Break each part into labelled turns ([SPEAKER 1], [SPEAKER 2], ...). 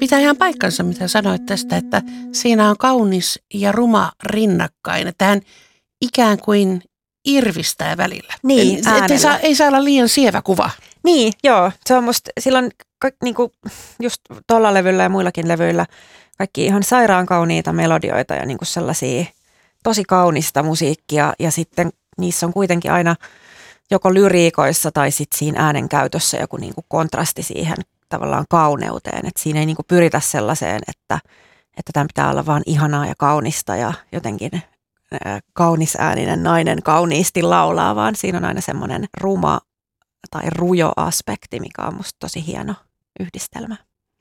[SPEAKER 1] pitää ihan paikkansa, mitä sanoit tästä, että siinä on kaunis ja ruma rinnakkain. Että hän ikään kuin irvistää välillä.
[SPEAKER 2] Niin,
[SPEAKER 1] ei saa olla liian sievä kuva.
[SPEAKER 2] Niin, joo. Se on musta silloin niinku, just tuolla levyllä ja muillakin levyillä kaikki ihan sairaan kauniita melodioita ja niinku sellaisia tosi kaunista musiikkia. Ja sitten niissä on kuitenkin aina joko lyriikoissa tai sitten siinä äänenkäytössä joku niinku kontrasti siihen tavallaan kauneuteen. Että siinä ei niinku pyritä sellaiseen, että tämän pitää olla vaan ihanaa ja kaunista ja jotenkin kaunisääninen nainen kauniisti laulaa, vaan siinä on aina semmoinen ruma tai rujo aspekti, mikä on musta tosi hieno yhdistelmä.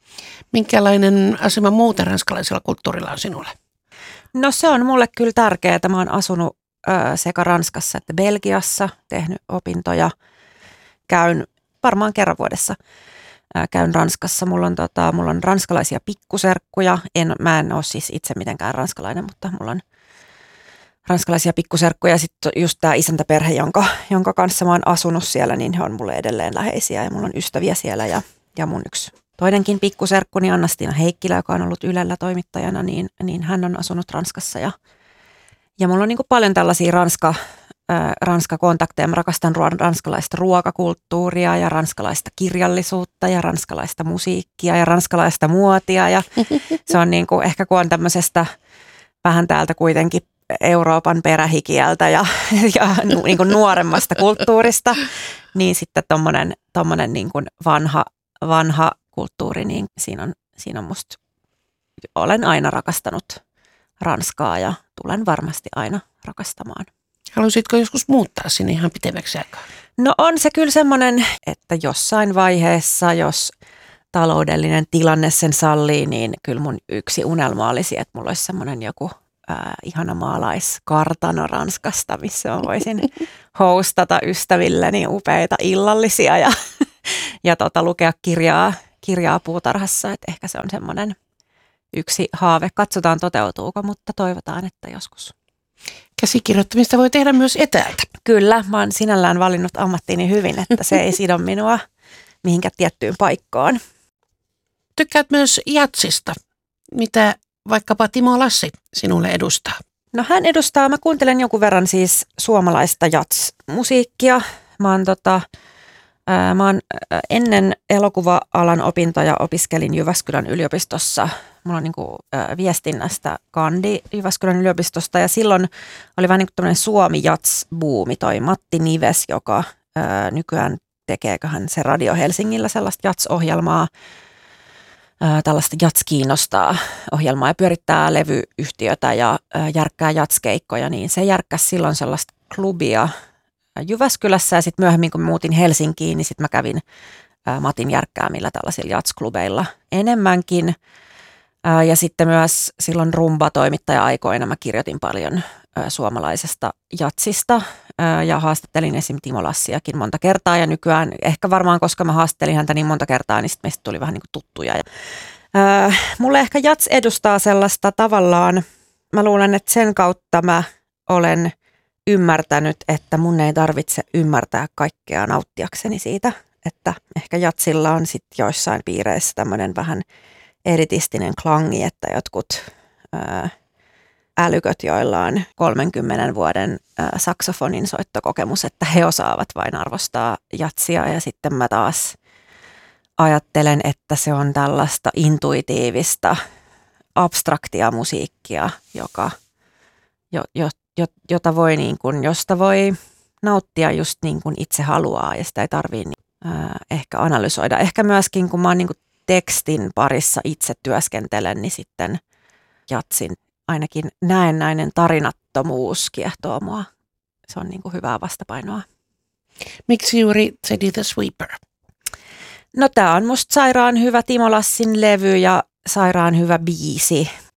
[SPEAKER 1] Minkälainen asema muuten ranskalaisella kulttuurilla on sinulle?
[SPEAKER 2] No se on mulle kyllä tärkeää. Mä oon asunut sekä Ranskassa että Belgiassa, tehnyt opintoja. Käyn varmaan kerran vuodessa. Käyn Ranskassa. Mulla on ranskalaisia pikkuserkkuja. Mä en ole siis itse mitenkään ranskalainen, mutta mulla on ranskalaisia pikkuserkkuja. Sitten just tämä isäntäperhe, jonka kanssa mä oon asunut siellä, niin he on mulle edelleen läheisiä ja mulla on ystäviä siellä. Ja mun yksi toinenkin pikkuserkkuni, Anna-Stiina Heikkilä, joka on ollut Ylellä toimittajana, niin hän on asunut Ranskassa. Ja mulla on niin kuin paljon tällaisia Ranska-kontakteja. Mä rakastan ranskalaista ruokakulttuuria ja ranskalaista kirjallisuutta ja ranskalaista musiikkia ja ranskalaista muotia. Ja se on niin kuin, ehkä kun on tämmöisestä vähän täältä kuitenkin Euroopan perähikieltä ja niin kuin nuoremmasta kulttuurista, niin sitten tommonen niin kuin vanha kulttuuri, niin siinä on musta, olen aina rakastanut Ranskaa ja tulen varmasti aina rakastamaan.
[SPEAKER 1] Haluaisitko joskus muuttaa sinne ihan pitemmäksi aikaa?
[SPEAKER 2] No on se kyllä semmoinen, että jossain vaiheessa, jos taloudellinen tilanne sen sallii, niin kyllä mun yksi unelma olisi, että mulla olisi semmoinen joku ihana maalaiskartano Ranskasta, missä mä voisin hostata ystävilleni upeita illallisia ja lukea kirjaa puutarhassa. Et ehkä se on semmoinen yksi haave. Katsotaan toteutuuko, mutta toivotaan, että joskus.
[SPEAKER 1] Käsikirjoittamista voi tehdä myös etäältä.
[SPEAKER 2] Kyllä, mä oon sinällään valinnut ammattini hyvin, että se ei sido minua mihinkään tiettyyn paikkaan.
[SPEAKER 1] Tykkäät myös jatsista. Mitä vaikkapa Timo Lassi sinulle edustaa?
[SPEAKER 2] No mä kuuntelen jonkun verran siis suomalaista jats-musiikkia. Mä oon ennen elokuva-alan opintoja opiskelin Jyväskylän yliopistossa. Mulla on niinku viestinnästä kandi Jyväskylän yliopistosta ja silloin oli vähän niin kuin tämmöinen Suomi-jats-buumi, toi Matti Nives, joka nykyään tekeeköhän se Radio Helsingillä sellaista jats-ohjelmaa, tällaista Jats kiinnostaa -ohjelmaa ja pyörittää levyyhtiötä ja järkkää jatskeikkoja, niin se järkkäsi silloin sellaista klubia Jyväskylässä ja sitten myöhemmin kun muutin Helsinkiin, niin sitten mä kävin Matin järkkäämillä tällaisilla jatsklubeilla enemmänkin. Ja sitten myös silloin rumba-toimittaja-aikoina mä kirjoitin paljon suomalaisesta jatsista ja haastattelin esim. Timo Lassiakin monta kertaa ja nykyään ehkä varmaan, koska mä haastattelin häntä niin monta kertaa, niin sitten meistä tuli vähän niin kuin tuttuja. Mulle ehkä jats edustaa sellaista tavallaan, mä luulen, että sen kautta mä olen ymmärtänyt, että mun ei tarvitse ymmärtää kaikkea nauttiakseni siitä, että ehkä jatsilla on sitten joissain piireissä tämmöinen vähän eritistinen klangi, että jotkut älyköt, joilla on 30 vuoden saksofonin soittokokemus, että he osaavat vain arvostaa jatsia ja sitten mä taas ajattelen, että se on tällaista intuitiivista, abstraktia musiikkia, jota voi niin kuin, josta voi nauttia just niin kuin itse haluaa ja sitä ei tarvitse ehkä analysoida. Ehkä myöskin, kun mä oon niin kuin tekstin parissa itse työskentelen, niin sitten jatsin ainakin näennäinen tarinattomuus kiehtoo mua. Se on niin kuin hyvää vastapainoa.
[SPEAKER 1] Miksi juuri Teddy the Sweeper?
[SPEAKER 2] No tää on musta sairaan hyvä Timo Lassin levy ja sairaan hyvä biisi.